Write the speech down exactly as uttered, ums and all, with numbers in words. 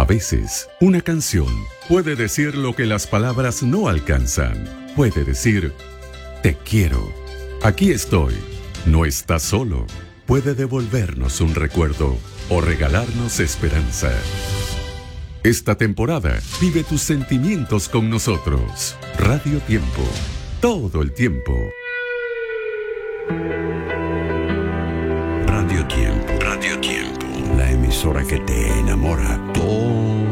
veces, una canción puede decir lo que las palabras no alcanzan. Puede decir, te quiero, aquí estoy, no estás solo. Puede devolvernos un recuerdo o regalarnos esperanza. Esta temporada, vive tus sentimientos con nosotros. Radio Tiempo, todo el tiempo. Radio Tiempo, Radio Tiempo, la emisora que te enamora todo